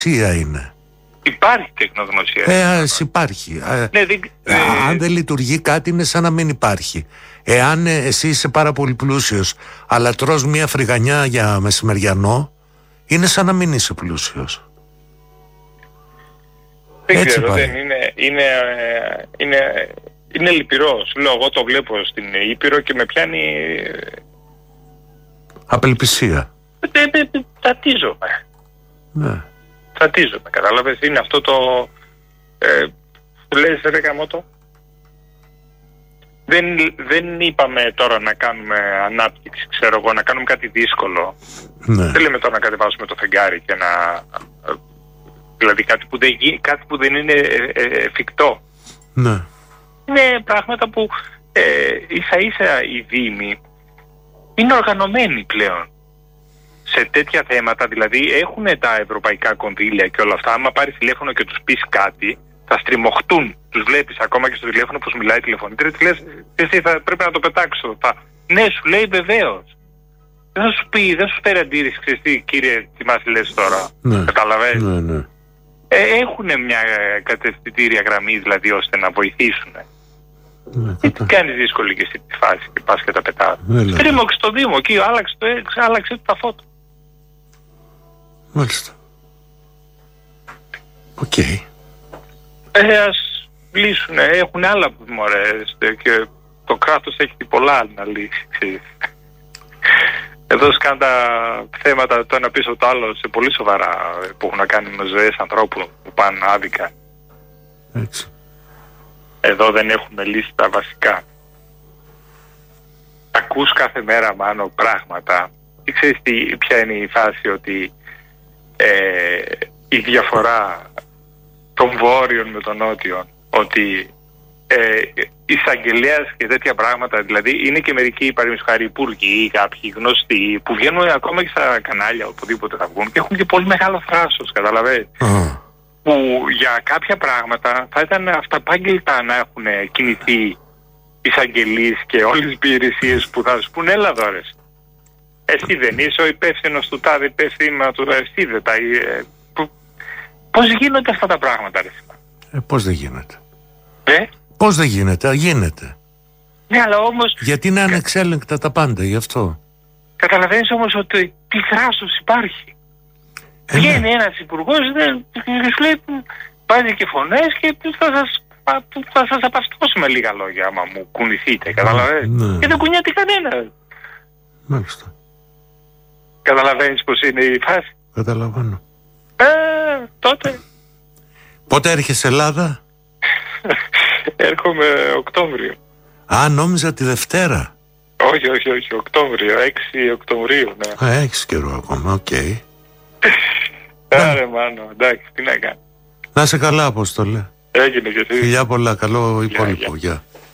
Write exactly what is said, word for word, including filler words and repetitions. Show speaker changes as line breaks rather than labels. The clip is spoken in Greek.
είναι.
Υπάρχει τεχνογνωσία.
Ε, ας υπάρχει.
Ναι, δεν,
ε, αν δεν λειτουργεί κάτι είναι σαν να μην υπάρχει. Εάν ε, εσύ είσαι πάρα πολύ πλούσιος, αλλά τρως μια φρυγανιά για μεσημεριανό, είναι σαν να μην είσαι πλούσιος.
Δεν
Έτσι
ξέρω,
πάει.
δεν είναι, είναι, είναι, είναι λυπηρό. Σου λέω, εγώ το βλέπω στην Ήπειρο και με πιάνει...
Απελπισία.
Τατίζομαι.
Ναι.
Τατίζομαι, κατάλαβες. Είναι αυτό το... Ε, που λες, ρε Καμώτο. Δεν, δεν είπαμε τώρα να κάνουμε ανάπτυξη, ξέρω εγώ, να κάνουμε κάτι δύσκολο.
Ναι.
Δεν λέμε τώρα να κατεβάσουμε το φεγγάρι και να... Δηλαδή κάτι που δεν, κάτι που δεν είναι εφικτό.
Ναι.
Είναι πράγματα που ε, ίσα ίσα οι δήμοι είναι οργανωμένοι πλέον σε τέτοια θέματα. Δηλαδή έχουν τα ευρωπαϊκά κονδύλια και όλα αυτά. Άμα πάρεις τηλέφωνο και τους πεις κάτι, θα στριμωχτούν. Τους βλέπεις ακόμα και στο τηλέφωνο πως μιλάει τηλεφωνήτρια. Τι λες, εσύ θα πρέπει να το πετάξω. Θα... Ναι, σου λέει βεβαίως. Δεν θα σου πει, δεν σου φέρει αντίρρηση. Ξέρεις τι, κύριε, τι μας λες τώρα.
Ναι.
Καταλαβαίνεις.
Ναι, ναι.
Ε, έχουν μια κατευθυντήρια γραμμή δηλαδή ώστε να βοηθήσουν.
Ναι,
Τι τι κάνεις δύσκολη και στη φάση και πας και τα πετάς. Τρίμωξε το Δήμο εκεί, άλλαξε το έξι, άλλαξε τα φώτα.
Μάλιστα. Οκ. Okay.
Ε, ας λύσουν, έχουν άλλα μωρές και το κράτος έχει πολλά να λύσει. Εδώ σκάνε τα θέματα το ένα πίσω το άλλο σε πολύ σοβαρά που έχουν να κάνουν με ζωές ανθρώπων που πάνε άδικα.
Έτσι.
Εδώ δεν έχουμε λύσει τα βασικά. Ακούς κάθε μέρα μάνο πράγματα και ξέρεις τι, ποια είναι η φάση ότι ε, η διαφορά των βόρειων με των νότιων, ότι ε, εισαγγελέας και τέτοια πράγματα, δηλαδή είναι και μερικοί παραδείγματος χάρη υπουργοί ή κάποιοι γνωστοί που βγαίνουν ακόμα και στα κανάλια οπουδήποτε θα βγουν και έχουν και πολύ μεγάλο θράσος, καταλαβαίνεις. Uh. Που για κάποια πράγματα θα ήταν αυταπάγγελτα να έχουν κινηθεί εισαγγελείς και όλες τις υπηρεσίες που θα σου πούνε έλα δώρες. Εσύ δεν είσαι ο υπεύθυνος του τάδε υπεύθυνο του, εσύ δεν τα... Ε, πώς γίνονται αυτά τα πράγματα, ρε.
Ε, πώς δεν γίνεται.
Ε?
Πώς δεν γίνεται, γίνεται.
Ναι, αλλά όμως...
Γιατί είναι ανεξέλεγκτα τα πάντα, γι' αυτό.
Καταλαβαίνεις όμως ότι τι θράσος υπάρχει. Ε, Βγαίνει ναι. ένας υπουργός, σου λέει, βάζει και φωνές και θα σας, θα σας απαστώσει με λίγα λόγια, άμα μου κουνηθείτε, καταλαβαίνεις. Ναι. Και δεν κουνιάται κανένα.
Μάλιστα.
Καταλαβαίνεις πως είναι η φάση.
Καταλαβαίνω.
Ε, τότε...
Πότε έρχεσαι Ελλάδα?
Έρχομαι Οκτώβριο.
Α, νόμιζα τη Δευτέρα.
Όχι, όχι, όχι, Οκτώβριο, έξι Οκτωβρίου, ναι.
Α, έχεις καιρό ακόμα, οκ. Okay.
Άρα, μάνο, εντάξει, τι να κάνω.
Να σε καλά, Απόστολε.
Έγινε και εσύ.
Φιλιά πολλά, καλό υπόλοιπο, γεια.